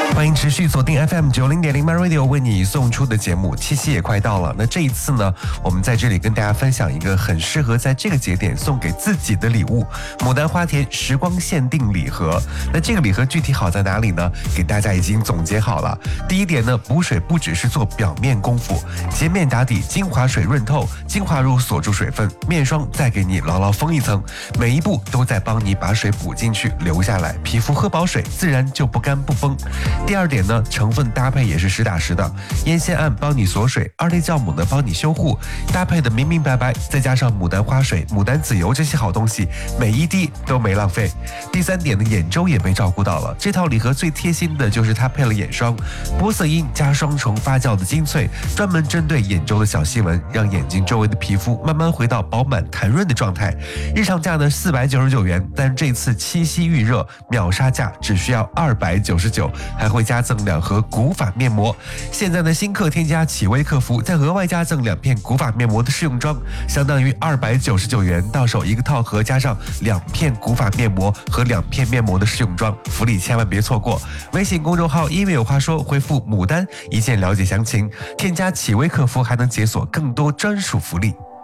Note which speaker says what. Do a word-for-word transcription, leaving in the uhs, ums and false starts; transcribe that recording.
Speaker 1: 欢迎持续锁定 F M 九零点零 My Radio 为你送出的节目，七夕也快到了。那这一次呢，我们在这里跟大家分享一个很适合在这个节点送给自己的礼物——牡丹花田时光限定礼盒。那这个礼盒具体好在哪里呢？给大家已经总结好了。第一点呢，补水不只是做表面功夫，洁面打底，精华水润透，精华乳锁住水分，面霜再给你牢牢封一层，每一步都在帮你把水补进去留下来，皮肤喝饱水自然就不干不崩。第二点呢，成分搭配也是实打实的，烟酰胺帮你锁水，二类酵母呢帮你修护，搭配的明明白白，再加上牡丹花水、牡丹籽油这些好东西，每一滴都没浪费。第三点呢，眼周也被照顾到了，这套礼盒最贴心的就是它配了眼霜，玻色因加双重发酵的精粹，专门针对眼周的小细纹，让眼睛周围的皮肤慢慢回到饱满弹润的状态。日常价呢四百九十九元，但这次七夕预热秒杀价只需要二百九十九，还会加赠两盒古法面膜。现在呢，新客添加启微客服，再额外加赠两片古法面膜的试用装，相当于二百九十九元，到手一个套盒，加上两片古法面膜和两片面膜的试用装，福利千万别错过。微信公众号因为有话说，回复牡丹一键了解详情，添加启微客服还能解锁更多专属福利。